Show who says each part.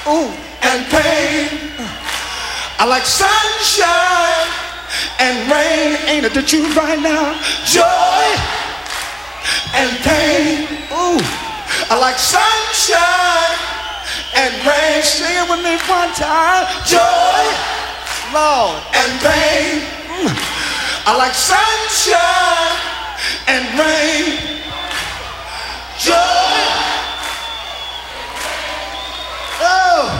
Speaker 1: ooh, and pain. I like sunshine and rain. Ain't it the truth right now? Joy and pain. Ooh, I like sunshine and rain. Sing it with me one time. Joy, Lord, and pain. I like sunshine and rain. Joy. Oh.